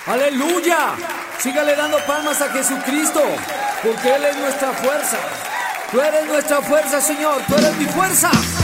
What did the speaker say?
Aleluya. Sígale dando palmas a Jesucristo, porque Él es nuestra fuerza. Tú eres nuestra fuerza, Señor. Tú eres mi fuerza.